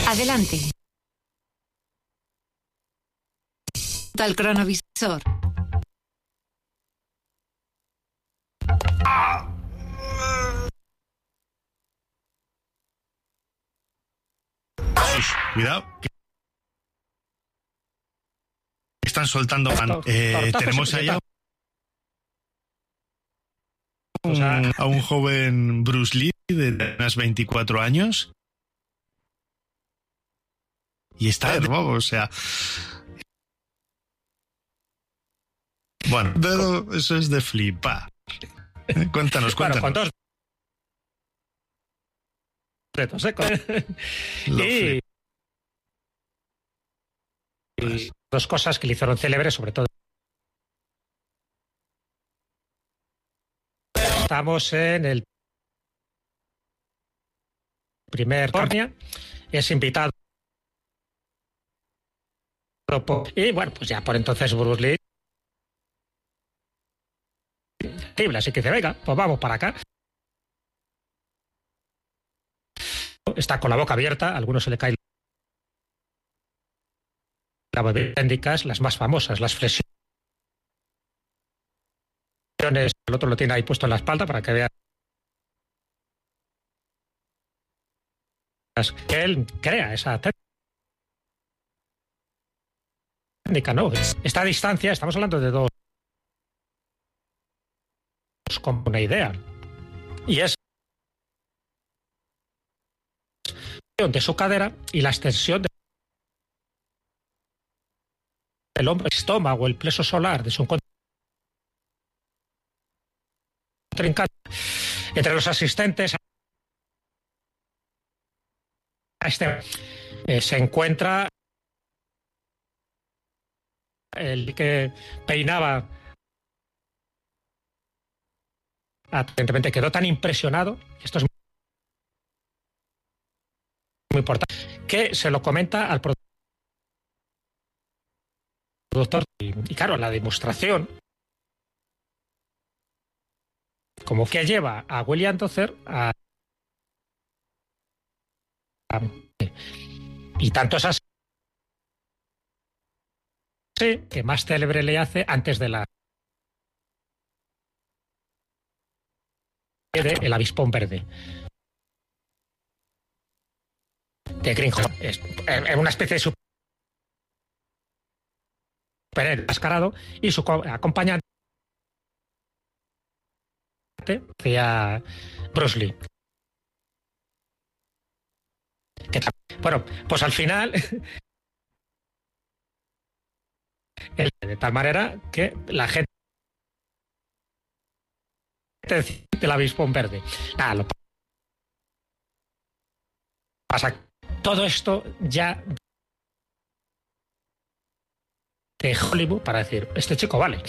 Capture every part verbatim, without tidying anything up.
Adelante. Al cronovisor. Cuidado. Que están soltando. Eh, tenemos allá un, a un joven Bruce Lee de unos veinticuatro años. Y está de nuevo, o sea. Bueno, dedo, eso es de flipar. Cuéntanos, cuéntanos. Bueno, con dos retos, ¿eh? Con... y... y dos cosas que le hicieron célebre, sobre todo. Estamos en el primer torneo. Es invitado. Y bueno, pues ya por entonces Bruce Lee. Así que dice, venga, pues vamos para acá. Está con la boca abierta, a algunos se le cae la bebida técnicas, las más famosas, las flexiones. El otro lo tiene ahí puesto en la espalda para que vea que él crea esa técnica, ¿no? Esta distancia, estamos hablando de dos con una idea, y es de su cadera y la extensión del hombro, el estómago, el plexo solar de su contrincante. Entre los asistentes a este eh, se encuentra el que peinaba. Evidentemente quedó tan impresionado, esto es muy importante, que se lo comenta al productor. Y, y claro, la demostración, como que lleva a William Dozer a, a. Y tanto es así que más célebre le hace antes de la. El avispón verde de Greenhorn. Es, es una especie de superhéroe enmascarado y su acompañante hacia Bruce Lee. Que, bueno, pues al final el, de tal manera que la gente del avispón verde. Nada, lo pasa. Todo esto ya de Hollywood para decir, este chico vale.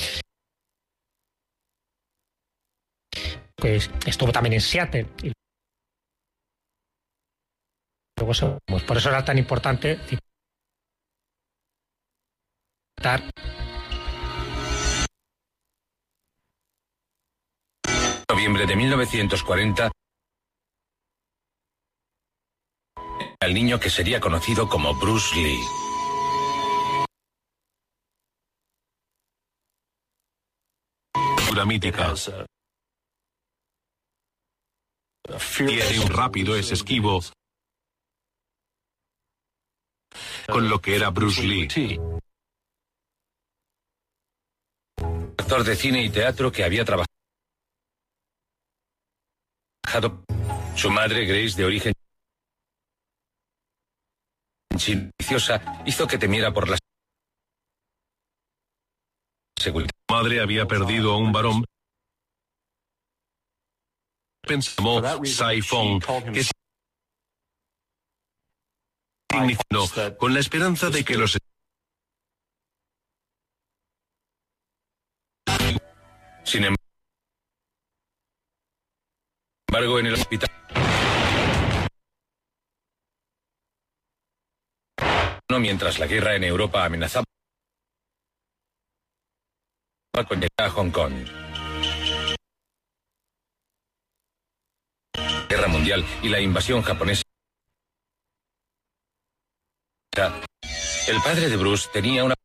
Pues estuvo también en Seattle. Y luego somos, por eso era tan importante citar. Noviembre de mil novecientos cuarenta, al niño que sería conocido como Bruce Lee. Figura mítica. Tiene un rápido, es esquivo. Con lo que era Bruce Lee. Actor de cine y teatro que había trabajado. Su madre, Grace, de origen silenciosa, hizo que temiera por la seguridad. Su madre había perdido a un varón. Pensamos Sai Fong, que significó con la esperanza de que los sin embargo en el hospital mientras la guerra en Europa amenazaba con llegar a Hong Kong. Guerra mundial y la invasión japonesa El padre de Bruce tenía una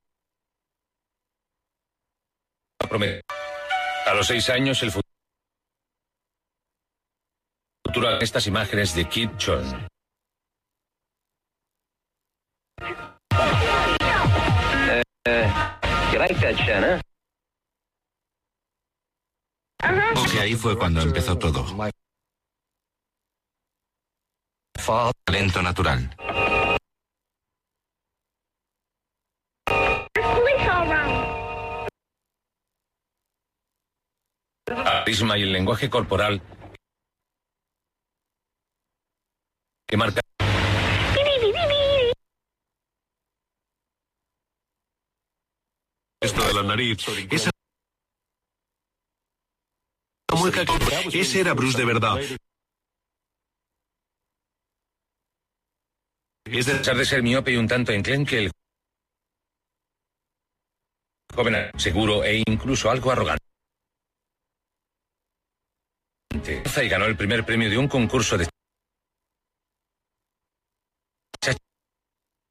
promesa. A los seis años, el futuro. Estas imágenes de Kid John. Que ahí fue cuando empezó todo. Talento natural. Carisma y el lenguaje corporal que marca. Esto de la nariz. Esa mueca. Ese era Bruce de verdad. Es de pesar de ser miope y un tanto enclenque, el joven seguro e incluso algo arrogante. Y ganó el primer premio de un concurso de